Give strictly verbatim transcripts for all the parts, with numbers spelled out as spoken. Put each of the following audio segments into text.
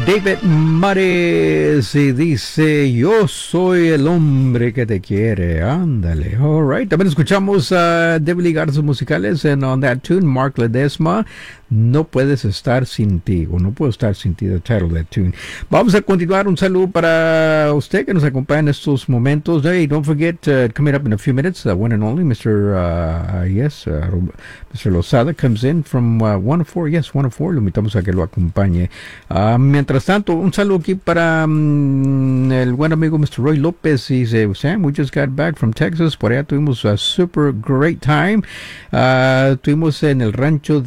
David Mares y dice, yo soy el hombre que te quiere. Ándale, all right. También escuchamos a David Lee Garzas musicales and on that tune, Mark Ledesma, No puedes estar sin ti, o No puedo estar sin ti, the title of that tune. Vamos a continuar. Un saludo para usted que nos acompaña en estos momentos. Hey, don't forget, uh, coming up in a few minutes, uh, one and only, Mister Uh, yes, uh, Mister Lozada comes in from uh, one oh four, yes, one oh four. Lo invitamos a que lo acompañe. Uh, mientras tanto, un saludo aquí para um, el buen amigo Mister Roy López. Dice, Sam, we just got back from Texas. Por allá tuvimos a super great time. Uh, estuvimos en el rancho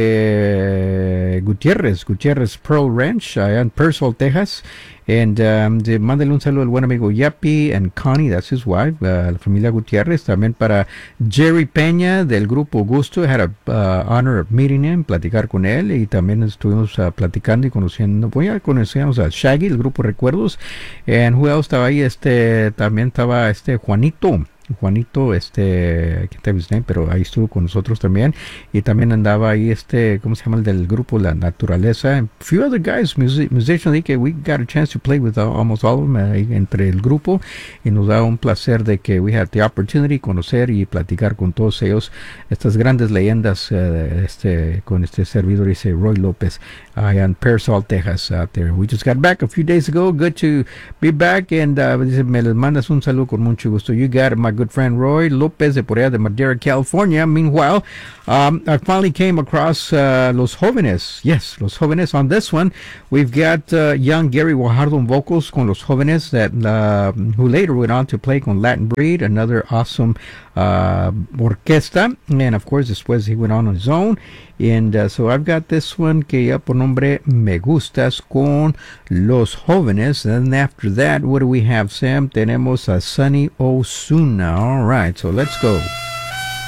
de Gutiérrez, Gutiérrez Pearl Ranch, allá en Purcell, Texas. And um, de, mándale un saludo al buen amigo Yapi and Connie, that's his wife, uh, la familia Gutiérrez. También para Jerry Peña del grupo Gusto. I had a uh, honor of meeting him, platicar con él. Y también estuvimos uh, platicando y conociendo, pues ya conocíamos a Shaggy, el grupo Recuerdos. And who else estaba ahí? Este, también estaba este Juanito. Juanito, este, I can't tell his name, pero ahí estuvo con nosotros también. Y también andaba ahí este, ¿cómo se llama? El del grupo La Naturaleza. A few other guys, music, musicians, ahí que we got a chance to play with almost all of them ahí entre el grupo. Y nos da un placer de que we had the opportunity conocer y platicar con todos ellos, estas grandes leyendas, uh, este, con este servidor, dice Roy López, allá en Pearsall, Texas, out there. We just got back a few days ago. Good to be back. And uh, dice, me les mandas un saludo con mucho gusto. You got it, my good friend Roy Lopez de por allá de Madera, California. Meanwhile, um, I finally came across uh, Los Jóvenes. Yes, Los Jóvenes. On this one, we've got uh, young Gary Guajardo on vocals con Los Jóvenes, that uh, who later went on to play con Latin Breed, another awesome uh, orquesta. And of course, después he went on on his own. And uh, so I've got this one que ya por nombre Me Gustas con Los Jóvenes. And after that, what do we have, Sam? Tenemos a Sonny Osuna. All right, so let's go.